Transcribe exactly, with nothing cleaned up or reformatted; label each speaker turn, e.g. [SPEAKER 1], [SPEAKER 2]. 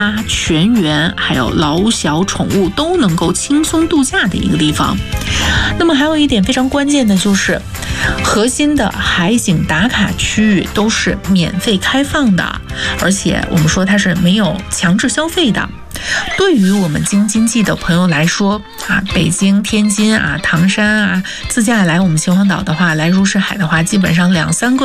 [SPEAKER 1] 啊、泉源，还有老小宠物都能够轻松度假的一个地方。那么还有一点非常关键的就是，核心的海景打卡区域都是免费开放的，而且我们说它是没有强制消费的。对于我们京津冀的朋友来说啊，北京、天津啊、唐山啊，自驾来我们秦皇岛的话，来如泗海的话，基本上两三个